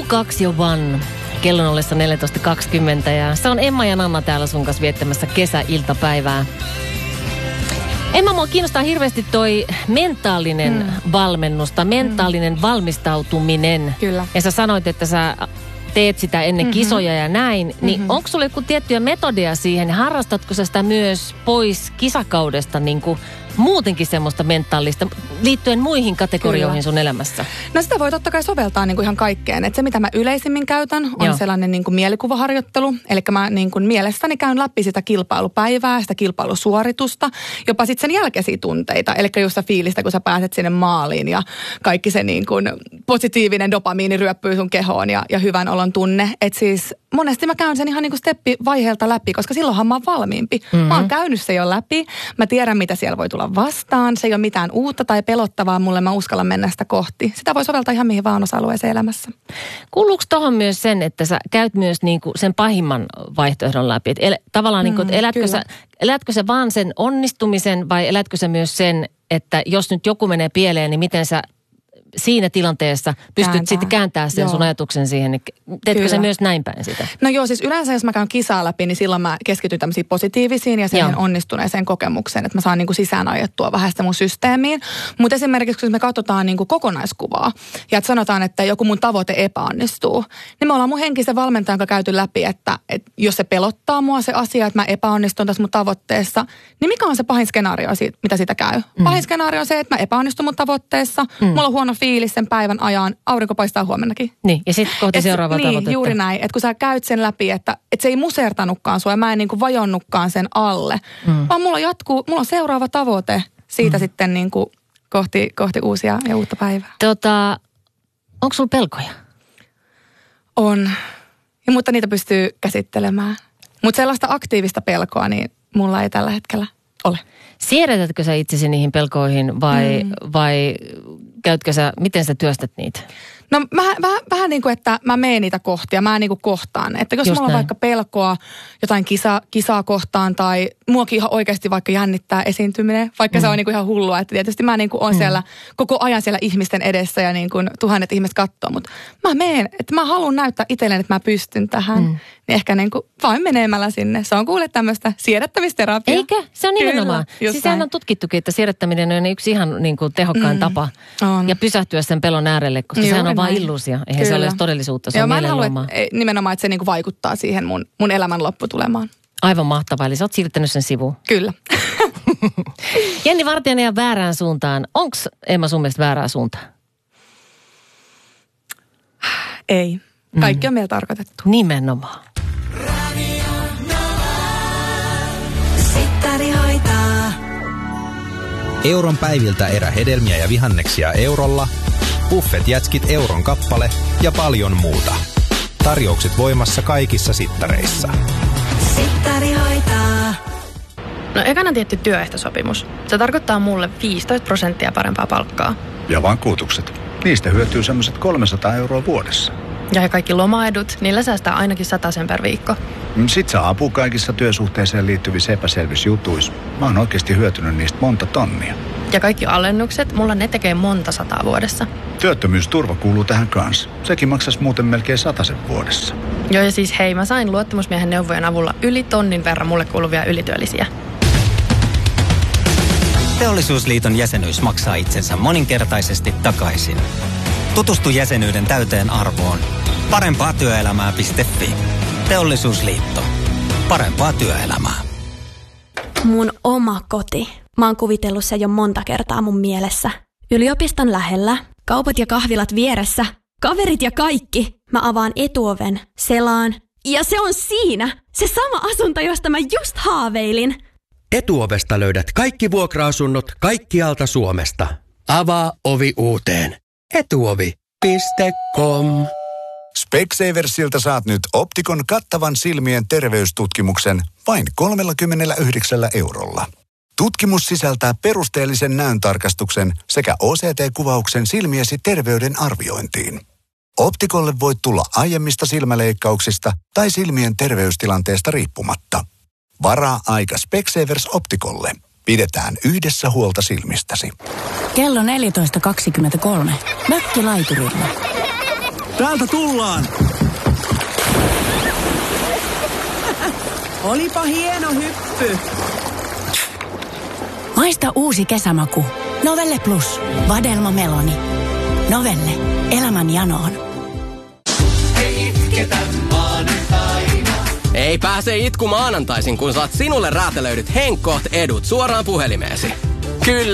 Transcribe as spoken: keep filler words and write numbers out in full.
kaksi jo one. Kellon ollessa neljätoista kaksikymmentä ja se on Emma ja Nanna täällä sun kanssa viettämässä kesäiltapäivää. Emma, mua kiinnostaa hirveästi toi mentaalinen mm. valmennus tai mentaalinen mm. valmistautuminen. Kyllä. Ja sä sanoit, että sä teet sitä ennen mm-hmm. kisoja ja näin. Mm-hmm. Niin onko sulla joku tiettyjä metodia siihen? Harrastatko sä sitä myös pois kisakaudesta niin kuin muutenkin semmoista mentaalista liittyen muihin kategorioihin Kyllä. sun elämässä? No sitä voi totta kai soveltaa niin kuin ihan kaikkeen. Et se, mitä mä yleisimmin käytän, on Joo. sellainen niin kuin mielikuvaharjoittelu. Eli mä niin kuin mielessäni käyn läpi sitä kilpailupäivää, sitä kilpailusuoritusta, jopa sitten sen jälkeisiä tunteita. Eli just sitä fiilistä, kun sä pääset sinne maaliin ja kaikki se niin kuin positiivinen dopamiini ryöppyy sun kehoon ja, ja hyvän olon tunne. Että siis monesti mä käyn sen ihan niin kuin steppivaiheelta läpi, koska silloinhan mä oon valmiimpi. Mm-hmm. Mä oon käynyt se jo läpi. Mä tiedän, mitä siellä voi tulla vastaan. Se ei ole mitään uutta tai pelottavaa mulle. Mä uskallan mennä sitä kohti. Sitä voi soveltaa ihan mihin vaan osa-alueeseen elämässä. Kuuluuko tohon myös sen, että sä käyt myös niinku sen pahimman vaihtoehdon läpi? Et el, tavallaan, mm, niinku, että elätkö, sä, elätkö sä vaan sen onnistumisen vai elätkö sä myös sen, että jos nyt joku menee pieleen, niin miten sä siinä tilanteessa pystyt Kääntää. sitten kääntämään sen joo. sun ajatuksen siihen, niin teetkö Kyllä. se myös näin päin sitä? No joo, siis yleensä jos mä käyn kisaa läpi, niin silloin mä keskityn tämmöisiin positiivisiin ja siihen joo. onnistuneeseen kokemukseen, että mä saan niinku sisään ajettua vähän sitä mun systeemiin. Mutta esimerkiksi, jos me katsotaan niinku kokonaiskuvaa ja että sanotaan, että joku mun tavoite epäonnistuu, niin me ollaan mun henkisen valmentajan kanssa käyty läpi, että, että jos se pelottaa mua se asia, että mä epäonnistun tässä mun tavoitteessa, niin mikä on se pahin skenaario, siitä, mitä sitä käy? Mm. Pahin skenaario on se, että mä epäonnistun mun tavoitteessa, mm. mulla on huono fiilis sen päivän ajan, aurinko paistaa huomennakin. Niin, ja sitten kohti seuraavaa niin, tavoitetta. Niin, juuri näin. Että kun sä käyt sen läpi, että, että se ei musertanutkaan sua ja mä en niin kuin vajonnutkaan sen alle, mm. vaan mulla jatkuu, mulla on seuraava tavoite siitä mm. sitten niin kuin kohti, kohti uusia ja uutta päivää. Tota, onko sulla pelkoja? On, ja, mutta niitä pystyy käsittelemään. Mutta sellaista aktiivista pelkoa, niin mulla ei tällä hetkellä ole. Siedätätkö sä itsesi niihin pelkoihin vai, mm. vai käytkö sä, miten sä työstät niitä? No vähän, vähän, vähän niin kuin, että mä menen niitä kohti ja mä niin kuin kohtaan. Että jos Just mulla on näin. vaikka pelkoa jotain kisa, kisaa kohtaan tai muakin ihan oikeasti vaikka jännittää esiintyminen, vaikka mm. se on niin kuin ihan hullua. Että tietysti mä niin kuin on mm. siellä koko ajan siellä ihmisten edessä ja niin kuin tuhannet ihmiset katsoo. Mutta mä menen, että mä haluan näyttää itselleen, että mä pystyn tähän. Mm. Niin ehkä niin kuin vain menemällä sinne. Se on kuule tämmöistä siedättämisterapiaa. Eikö? Se on nimenomaan. Kyllä, siis sehän on tutkittukin, että siedättäminen on yksi ihan niin kuin tehokkain mm. tapa. On. Ja pysähtyä sen pelon äärelle, koska Juuri sehän on vain illuusio. Eihän Kyllä. se ole edes todellisuutta, se Joo, on mä en halua, että, nimenomaan, että se niinku vaikuttaa siihen mun, mun elämän lopputulemaan. Aivan mahtavaa, eli sä oot siirtänyt sen sivuun. Kyllä. Jenni Vartijainen ja väärään suuntaan. Onko Emma sun mielestä väärää suuntaa? Ei. Kaikki mm. on meillä tarkoitettu. Nimenomaan. Sittari hoitaa. Euron päiviltä erä hedelmiä ja vihanneksia eurolla, buffet-jätskit euron kappale ja paljon muuta. Tarjoukset voimassa kaikissa sittareissa. Sittari hoitaa. No ekana tietty työehtosopimus. Se tarkoittaa mulle viisitoista prosenttia parempaa palkkaa. Ja vakuutukset. Niistä hyötyy semmoiset kolmesataa euroa vuodessa. Ja kaikki lomaedut, niillä säästää ainakin satasen per viikko. Sit saa apua kaikissa työsuhteeseen liittyvissä epäselvissä jutuissa. Mä oon oikeasti hyötynyt niistä monta tonnia. Ja kaikki alennukset, mulla ne tekee monta sataa vuodessa. Työttömyysturva kuuluu tähän kanssa. Sekin maksaisi muuten melkein satasen vuodessa. Joo, ja siis hei, mä sain luottamusmiehen neuvojen avulla yli tonnin verran mulle kuuluvia ylityöllisiä. Teollisuusliiton jäsenyys maksaa itsensä moninkertaisesti takaisin. Tutustu jäsenyyden täyteen arvoon. parempaa työelämää piste fi. Teollisuusliitto. Parempaa työelämää. Mun oma koti. Mä oon kuvitellut se jo monta kertaa mun mielessä. Yliopiston lähellä, kaupat ja kahvilat vieressä, kaverit ja kaikki. Mä avaan etuoven, selaan. Ja se on siinä! Se sama asunto, josta mä just haaveilin. Etuovesta löydät kaikki vuokra-asunnot kaikkialta Suomesta. Avaa ovi uuteen. etuovi piste com. Specsaversilta saat nyt Optikon kattavan silmien terveystutkimuksen vain kolmekymmentäyhdeksän eurolla. Tutkimus sisältää perusteellisen näöntarkastuksen sekä O C T-kuvauksen silmiesi terveyden arviointiin. Optikolle voit tulla aiemmista silmäleikkauksista tai silmien terveystilanteesta riippumatta. Varaa aika Specsavers Optikolle. Pidetään yhdessä huolta silmistäsi. Kello neljätoista kaksikymmentäkolme. Mökkilaiturilla. Täältä tullaan! Olipa hieno hyppy! Maista uusi kesämaku. Novelle Plus. Vadelma Meloni. Novelle. Elämän janoon. Ei itketä maanantaina. Ei pääse itku maanantaisin, kun saat sinulle räätälöidyt Henkkoht edut suoraan puhelimeesi. Kyllä.